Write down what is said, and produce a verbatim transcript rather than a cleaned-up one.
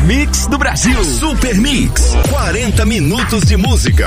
Mix do Brasil. Super Mix, quarenta minutos de música.